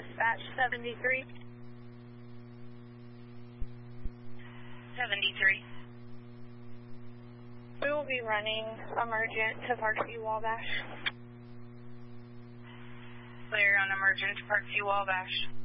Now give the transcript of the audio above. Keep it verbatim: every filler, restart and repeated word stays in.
dispatch seventy-three. seventy-three. We will be running emergent to Parkview Wabash. Clear on emergent to Parkview Wabash.